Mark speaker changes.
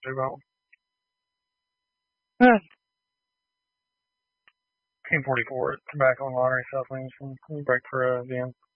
Speaker 1: about. Eh, Team 44, tobacco and lottery stuff things. Break for again.